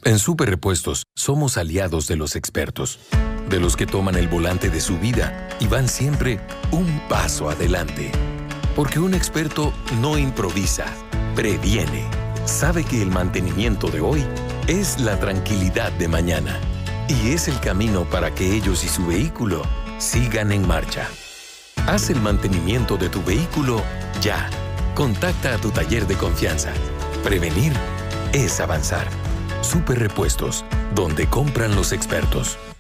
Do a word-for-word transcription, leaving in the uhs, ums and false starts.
En Super Repuestos somos aliados de los expertos, de los que toman el volante de su vida y van siempre un paso adelante. Porque un experto no improvisa, previene. Sabe que el mantenimiento de hoy es la tranquilidad de mañana y es el camino para que ellos y su vehículo sigan en marcha. Haz el mantenimiento de tu vehículo ya. Contacta a tu taller de confianza. Prevenir es avanzar. Super Repuestos, donde compran los expertos.